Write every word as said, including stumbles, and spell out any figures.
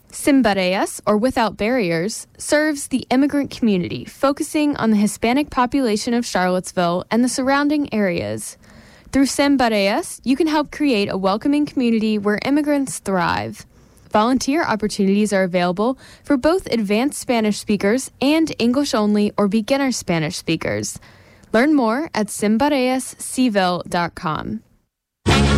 Sin Barreras, or Without Barriers, serves the immigrant community, focusing on the Hispanic population of Charlottesville and the surrounding areas. Through Sin Barreras, you can help create a welcoming community where immigrants thrive. Volunteer opportunities are available for both advanced Spanish speakers and English-only or beginner Spanish speakers. Learn more at sin barreras c ville dot com.